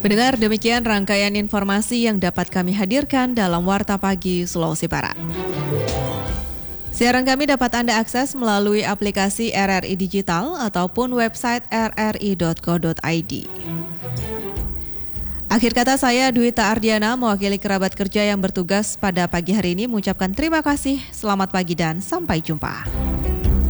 Pendengar, demikian rangkaian informasi yang dapat kami hadirkan dalam Warta Pagi Sulawesi Barat. Siaran kami dapat Anda akses melalui aplikasi RRI Digital ataupun website rri.co.id. Akhir kata, saya Dwita Ardiana mewakili kerabat kerja yang bertugas pada pagi hari ini mengucapkan terima kasih, selamat pagi dan sampai jumpa.